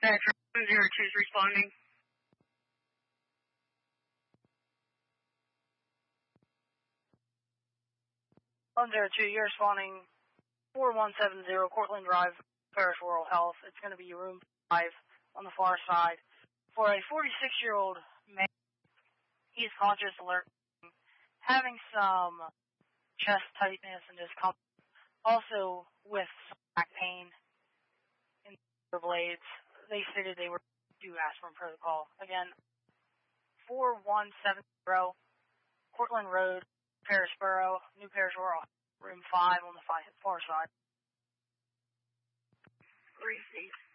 Metro 02 is responding. 102, you're responding 4170 Cortland Drive, Parish Rural Health. It's going to be room 5 on the far side. For a 46-year-old man, he's conscious, alert, having some chest tightness and discomfort, also with some back pain in the blades. They stated they were due aspirin protocol. Again, 4170 Cortland Road, Parisboro, New Parish Rural, room 5 on the far side. Receive.